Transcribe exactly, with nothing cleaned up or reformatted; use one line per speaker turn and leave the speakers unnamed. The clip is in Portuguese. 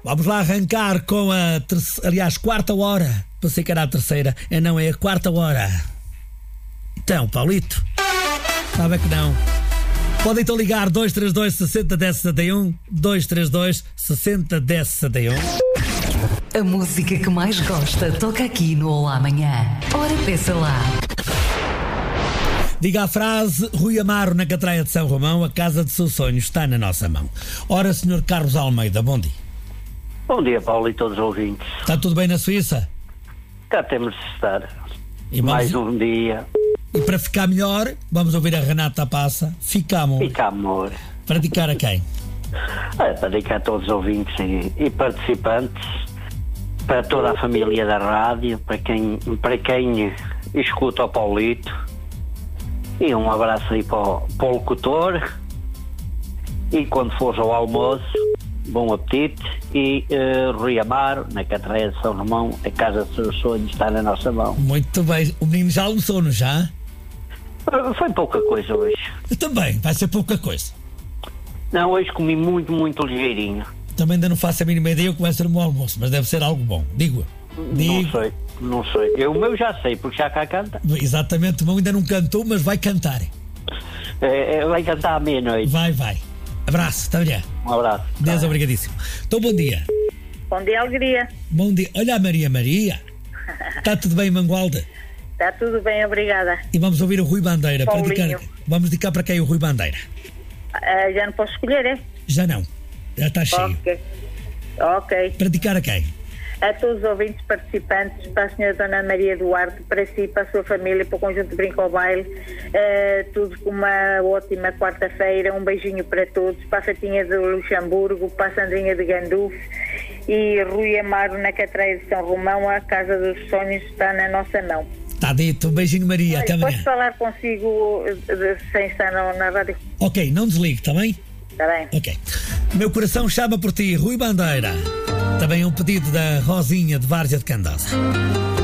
Vamos lá arrancar com a, terceira, aliás, quarta hora. Pensei que era a terceira. É não, é a quarta hora. Então, Paulito, sabe que não. Podem então ligar dois três dois, sessenta, dez, sessenta e um, dois três dois, sessenta, dez, sessenta e um.
A música que mais gosta toca aqui no Olá Amanhã. Ora, peça lá.
Diga a frase: Rui Amaro, na Catraia de São Romão, a casa de seus sonhos está na nossa mão. Ora, senhor Carlos Almeida, bom dia.
Bom dia, Paulo, e todos os ouvintes.
Está tudo bem na Suíça?
Cá temos de estar.
E vamos...
Mais um dia.
E para ficar melhor, vamos ouvir a Renata Passa. Fica amor.
Fica amor.
Para dedicar a quem?
É, para dedicar a todos os ouvintes e, e participantes, para toda a família da rádio, para quem, para quem escuta o Paulito. E um abraço aí para o, para o locutor. E quando fores ao almoço, bom apetite. E uh, Rui Amaro, na Catraia de São Romão, a casa dos seus sonhos está na nossa mão.
Muito bem. O menino já almoçou, não já?
Foi pouca coisa hoje.
Também, vai ser pouca coisa.
Não, hoje comi muito, muito ligeirinho.
Também ainda não faço a mínima ideia o que vai ser o meu almoço, mas deve ser algo bom. Digo. Digo.
Não sei, não sei. Eu o meu já sei, porque já cá canta.
Exatamente, o meu ainda não cantou, mas vai cantar.
É, é, vai cantar à meia-noite.
Vai, vai. Abraço, até amanhã.
Um abraço.
Deus, tá. Obrigadíssimo. Então, bom dia.
Bom dia, alegria.
Bom dia. Olha a Maria Maria. Está tudo bem, Mangualde?
Está tudo bem, obrigada.
E vamos ouvir o Rui Bandeira. Para dedicar, vamos dedicar para quem o Rui Bandeira?
Uh, já não posso escolher, é?
Já não. Já está cheio.
Ok. Ok.
Para dedicar a quem?
A todos os ouvintes participantes, para a senhora Dona Maria Duarte, para si, para a sua família, para o conjunto de Brinco ao Baile, uh, tudo com uma ótima quarta-feira, um beijinho para todos, para a Fatinha de Luxemburgo, para a Sandrinha de Gandufo e Rui Amaro, na Catraia de São Romão, a casa dos sonhos está na nossa mão.
Está dito, um beijinho Maria, até amanhã.
Posso falar consigo de, sem estar na, na rádio?
Ok, não desligue, está bem?
Está bem.
Ok. Meu coração chama por ti, Rui Bandeira. Também um pedido da Rosinha de Várzea de Candasa.